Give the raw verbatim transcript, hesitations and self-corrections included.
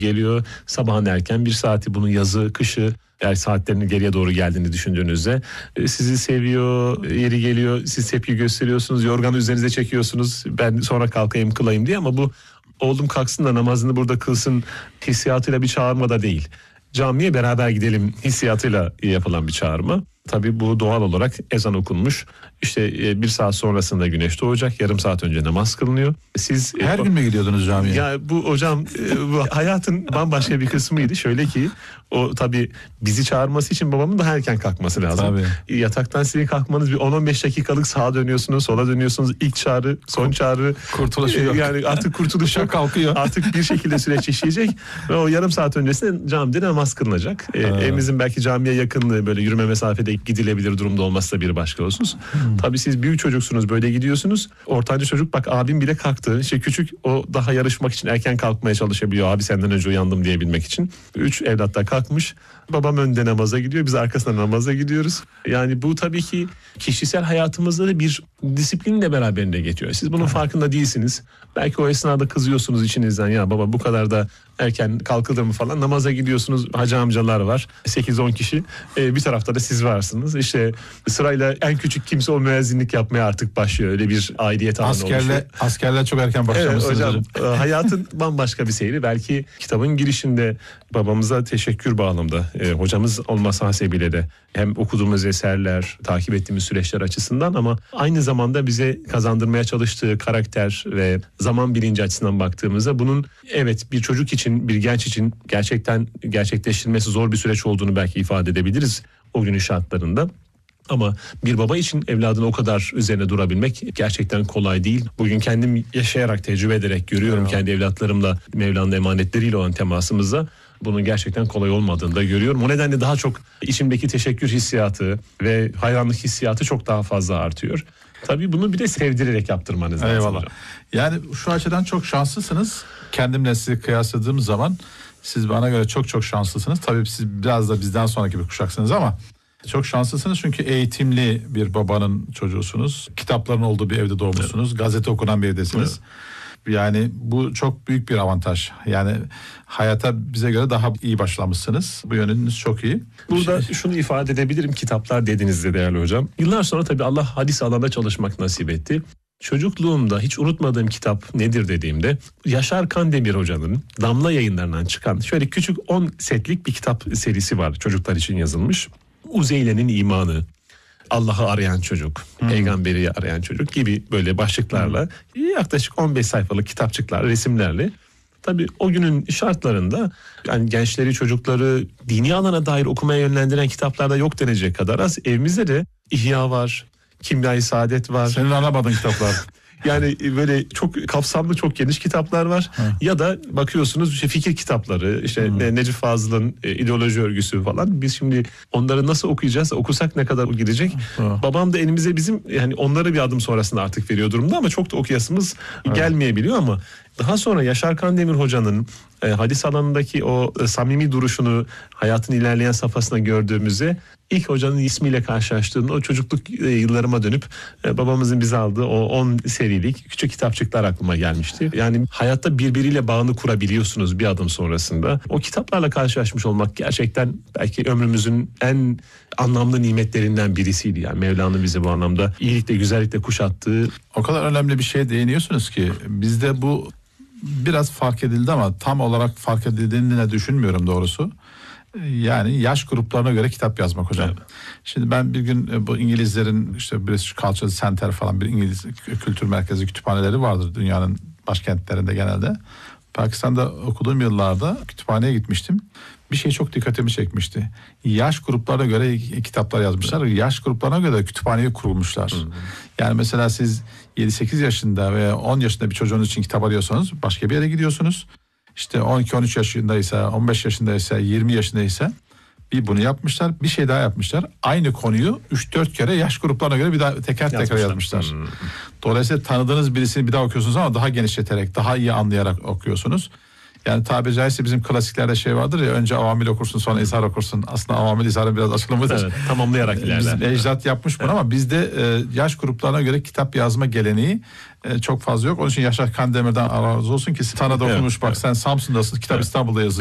geliyor. Sabahın erken bir saati, bunun yazı, kışı, eğer saatlerinin geriye doğru geldiğini düşündüğünüzde sizi seviyor, yeri geliyor, siz tepki gösteriyorsunuz, yorganı üzerinize çekiyorsunuz, ben sonra kalkayım kılayım diye, ama bu oğlum kalksın da namazını burada kılsın hissiyatıyla bir çağırma da değil. Camiye beraber gidelim hissiyatıyla yapılan bir çağırma. Tabii bu doğal olarak ezan okunmuş. İşte bir saat sonrasında güneş doğacak. Yarım saat önce namaz kılınıyor. Siz her e, gün mü gidiyordunuz camiye? Ya bu hocam e, bu hayatın bambaşka bir kısmıydı. Şöyle ki o tabii bizi çağırması için babamın daha erken kalkması lazım. Tabii. Yataktan sizin kalkmanız bir on on beş dakikalık sağa dönüyorsunuz, sola dönüyorsunuz. İlk çağrı, son çağrı. Kurtuluş yok. Yani artık kurtuluş yok. kalkıyor. Artık bir şekilde süreç işleyecek ve o yarım saat öncesinde camide namaz kılınacak. E, evimizin belki camiye yakınlığı, böyle yürüme mesafede gidilebilir durumda olması da bir başka husus. Hmm. Tabii siz büyük çocuksunuz, böyle gidiyorsunuz. Ortanca çocuk, bak abim bile kalktı. İşte küçük o daha yarışmak için erken kalkmaya çalışabiliyor. Abi senden önce uyandım diyebilmek için. Üç evlat da kalkmış. Babam önde namaza gidiyor. Biz arkasından namaza gidiyoruz. Yani bu tabii ki kişisel hayatımızda da bir disiplinle beraberinde getiriyor. Siz bunun farkında değilsiniz. Belki o esnada kızıyorsunuz içinizden, ya baba bu kadar da erken kalkılır mı falan. Namaza gidiyorsunuz, hacı amcalar var, sekiz on kişi. Ee, bir tarafta da siz varsınız. İşte sırayla en küçük kimse o müezzinlik yapmaya artık başlıyor. Öyle bir aidiyet alanı oluşuyor. Askerler, askerler çok erken başlamışsınız. Evet hocam, hayatın bambaşka bir seyri. Belki kitabın girişinde babamıza teşekkür bağlamda, e, hocamız olması hasebiyle de hem okuduğumuz eserler, takip ettiğimiz süreçler açısından, ama aynı zamanda bize kazandırmaya çalıştığı karakter ve zaman bilinci açısından baktığımızda bunun evet bir çocuk için, bir genç için gerçekten gerçekleştirilmesi zor bir süreç olduğunu belki ifade edebiliriz o günün şartlarında. Ama bir baba için evladın o kadar üzerine durabilmek gerçekten kolay değil. Bugün kendim yaşayarak, tecrübe ederek görüyorum, evet. Kendi evlatlarımla, Mevla'nın emanetleriyle olan temasımızda bunun gerçekten kolay olmadığını da görüyorum. O nedenle daha çok içimdeki teşekkür hissiyatı ve hayranlık hissiyatı çok daha fazla artıyor. Tabii bunu bir de sevdirerek yaptırmanız lazım. Eyvallah. Yani şu açıdan çok şanslısınız. Kendimle sizi kıyasladığım zaman siz bana göre çok çok şanslısınız. Tabii siz biraz da bizden sonraki bir kuşaksınız ama çok şanslısınız çünkü eğitimli bir babanın çocuğusunuz. Kitapların olduğu bir evde doğmuşsunuz. Evet. Gazete okunan bir evdesiniz. Evet. Yani bu çok büyük bir avantaj. Yani hayata bize göre daha iyi başlamışsınız. Bu yönünüz çok iyi. Burada şey... şunu ifade edebilirim, kitaplar dediğinizde değerli hocam. Yıllar sonra tabii Allah hadis alanında çalışmak nasip etti. Çocukluğumda hiç unutmadığım kitap nedir dediğimde, Yaşar Kandemir Hoca'nın Damla Yayınlarından çıkan şöyle küçük on setlik bir kitap serisi var, çocuklar için yazılmış. Uzeyle'nin imanı, Allah'ı arayan çocuk, hmm. peygamberi arayan çocuk gibi böyle başlıklarla hmm. yaklaşık on beş sayfalık kitapçıklar, resimlerle. Tabii o günün şartlarında yani gençleri, çocukları dini alana dair okumaya yönlendiren kitaplarda yok denecek kadar az. Evimizde de İhya var, Kimya-i Saadet var. Senin aramadığın kitaplar. Yani böyle çok kapsamlı, çok geniş kitaplar var. Ha. Ya da bakıyorsunuz işte fikir kitapları, işte hmm. Necip Fazıl'ın e, ideoloji örgüsü falan. Biz şimdi onları nasıl okuyacağız? Okusak ne kadar girecek? Ha. Babam da elimize bizim yani onları bir adım sonrasında artık veriyor durumda, ama çok da okuyasımız ha. gelmeyebiliyor. Ama daha sonra Yaşar Kandemir Hoca'nın e, hadis alanındaki o e, samimi duruşunu hayatın ilerleyen safhasına gördüğümüzde, ilk hocanın ismiyle karşılaştığımda o çocukluk e, yıllarıma dönüp e, babamızın bize aldığı o on serilik küçük kitapçıklar aklıma gelmişti. Yani hayatta birbiriyle bağını kurabiliyorsunuz bir adım sonrasında. O kitaplarla karşılaşmış olmak gerçekten belki ömrümüzün en anlamlı nimetlerinden birisiydi. Yani Mevla'nın bize bu anlamda iyilikle, güzellikle kuşattığı. O kadar önemli bir şeye değiniyorsunuz ki bizde bu biraz fark edildi ama tam olarak fark edildiğini de düşünmüyorum doğrusu. Yani yaş gruplarına göre kitap yazmak hocam. Evet. Şimdi ben bir gün bu İngilizlerin işte British Cultural Center falan bir İngiliz kültür merkezi kütüphaneleri vardır dünyanın başkentlerinde genelde. Pakistan'da okuduğum yıllarda kütüphaneye gitmiştim. Bir şey çok dikkatimi çekmişti. Yaş gruplarına göre kitaplar yazmışlar. Yaş gruplarına göre kütüphaneyi kurmuşlar. Hı hı. Yani mesela siz yedi sekiz yaşında veya on yaşında bir çocuğunuz için kitap arıyorsanız başka bir yere gidiyorsunuz. İşte on iki on üç yaşındaysa, on beş yaşındaysa, yirmi yaşındaysa bir bunu yapmışlar. Bir şey daha yapmışlar. Aynı konuyu üç dört kere yaş gruplarına göre bir daha teker teker yazmışlar. yazmışlar. Hmm. Dolayısıyla tanıdığınız birisini bir daha okuyorsunuz ama daha genişleterek, daha iyi anlayarak okuyorsunuz. Yani tabiri caizse bizim klasiklerde şey vardır ya, önce avamil okursun sonra izhar okursun. Aslında avamil izharın biraz açılımıdır. Evet, tamamlayarak ilerler. Bizim ecdat yapmış bunu, evet. Ama bizde e, yaş gruplarına göre kitap yazma geleneği e, çok fazla yok. Onun için Yaşar Kandemir'den Allah razı olsun ki sana dokunmuş, Evet, bak evet. sen Samsun'dasın, kitap Evet. İstanbul'da yazıyor.